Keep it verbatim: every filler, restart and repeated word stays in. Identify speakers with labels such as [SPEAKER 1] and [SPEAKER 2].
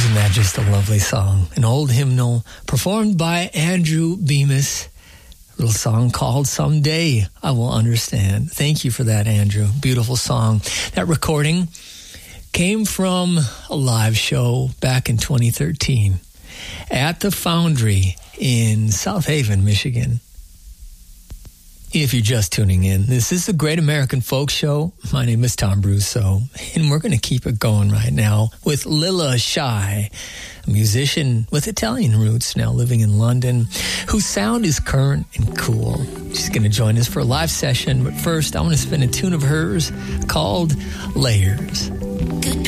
[SPEAKER 1] Isn't that just a lovely song? An old hymnal performed by Andrew Bemis. A little song called Someday I Will Understand. Thank you for that, Andrew. Beautiful song. That recording came from a live show back in twenty thirteen at the Foundry in South Haven, Michigan. If you're just tuning in, this is the Great American Folk Show. My name is Tom Brousseau, and we're going to keep it going right now with Lila Shai, a musician with Italian roots now living in London, whose sound is current and cool. She's going to join us for a live session, but first I want to spin a tune of hers called Layers.
[SPEAKER 2] Good